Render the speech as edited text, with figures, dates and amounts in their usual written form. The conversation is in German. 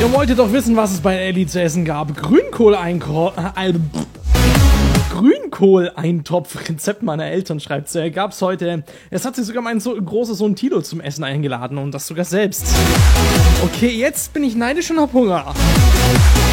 Ihr wolltet doch wissen, was es bei Elli zu essen gab. Grünkohleintopf, Rezept meiner Eltern, schreibt sie, gab's heute. Es hat sich sogar mein großer Sohn Tilo zum Essen eingeladen und das sogar selbst. Okay, jetzt bin ich neidisch und hab Hunger.